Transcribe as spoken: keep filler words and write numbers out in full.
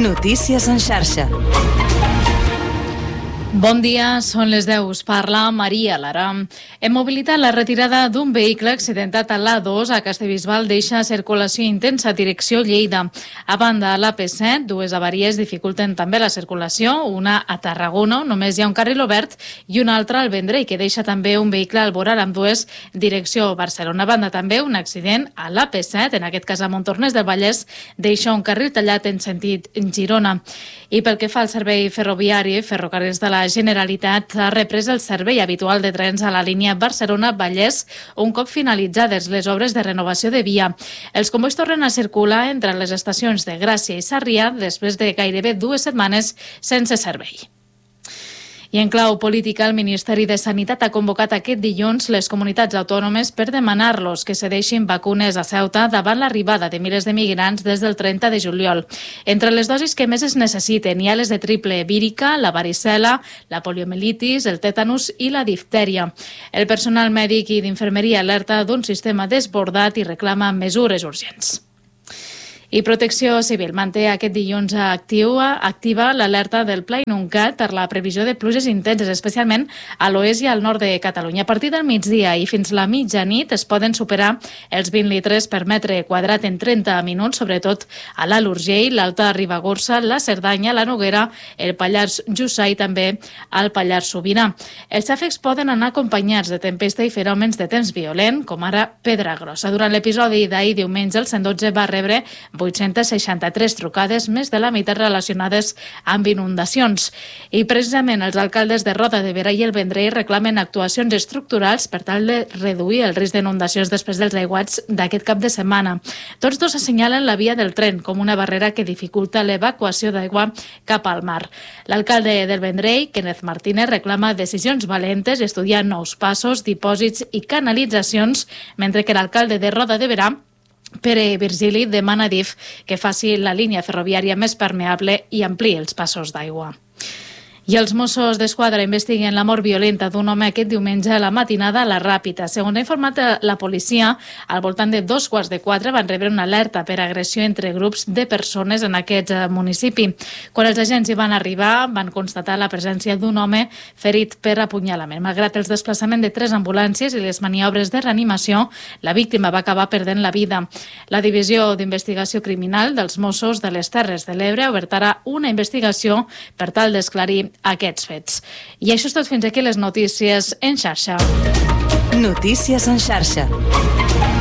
Notícies en xarxa. Bon dia, són les deu. Us parla Maria Lara. Hem mobilitat la retirada d'un vehicle accidentat a l'A dos a Castellbisbal deixa circulació intensa direcció Lleida. A banda, a l'A P set, dues avaries dificulten també la circulació, una a Tarragona, només hi ha un carril obert, i una altra al Vendrell, que deixa també un vehicle al voral amb dues direcció Barcelona. A banda, també un accident a l'A P set, en aquest cas a Montornès del Vallès, deixa un carril tallat en sentit Girona. I pel que fa al servei ferroviari, Ferrocarrils de la Generalitat ha reprès el servei habitual de trens a la línia Barcelona-Vallès un cop finalitzades les obres de renovació de via. Els convois tornen a circular entre les estacions de Gràcia i Sarrià després de gairebé dues setmanes sense servei. I en clau política, el Ministeri de Sanitat ha convocat aquest dilluns les comunitats autònomes per demanar-los que cedeixin vacunes a Ceuta davant l'arribada de milers de migrants des del trenta de juliol. Entre les dosis que més es necessiten hi ha les de triple vírica, la varicel·la, la poliomielitis, el tètanus i la diftèria. El personal mèdic i d'infermeria alerta d'un sistema desbordat i reclama mesures urgents. I Protecció Civil manté aquest dilluns activa, activa l'alerta del Pla Inuncat per la previsió de pluges intenses, especialment a l'oest i al nord de Catalunya. A partir del migdia i fins la mitjanit es poden superar els vint litres per metre quadrat en trenta minuts, sobretot a l'Alt Urgell, l'Alta Ribagorça, la Cerdanya, la Noguera, el Pallars Jussà i també al Pallars Sobirà. Els xàfecs poden anar acompanyats de tempesta i fenòmens de temps violent, com ara pedra grossa. Durant l'episodi d'ahir diumenge, el cent dotze va rebre vuit-centes seixanta-tres trucades, més de la meitat relacionades amb inundacions. I precisament els alcaldes de Roda de Berà i el Vendrell reclamen actuacions estructurals per tal de reduir el risc d'inundacions després dels aiguats d'aquest cap de setmana. Tots dos assenyalen la via del tren com una barrera que dificulta l'evacuació d'aigua cap al mar. L'alcalde del Vendrell, Kenneth Martínez, reclama decisions valentes i estudiar nous passos, dipòsits i canalitzacions, mentre que l'alcalde de Roda de Berà, Pere Virgili, demana a D I F que faci la línia ferroviària més permeable i ampliï els passos d'aigua. I els Mossos d'Esquadra investiguen la mort violenta d'un home aquest diumenge a la matinada a la Ràpita. Segons ha informat la policia, al voltant de dos quarts de quatre van rebre una alerta per agressió entre grups de persones en aquest municipi. Quan els agents hi van arribar, van constatar la presència d'un home ferit per apunyalament. Malgrat els desplaçaments de tres ambulàncies i les maniobres de reanimació, la víctima va acabar perdent la vida. La Divisió d'Investigació Criminal dels Mossos de les Terres de l'Ebre ha obert ara una investigació per tal d'esclarir aquests fets. I això és tot, fins aquí les notícies en xarxa. Notícies en xarxa.